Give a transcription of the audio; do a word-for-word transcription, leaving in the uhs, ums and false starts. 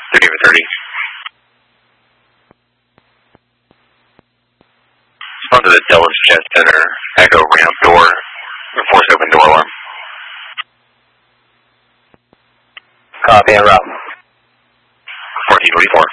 thirty over thirty. Respond to the Dulles Jet Center, Echo ramp door, or force open door alarm. Copy, en route. fourteen forty-four.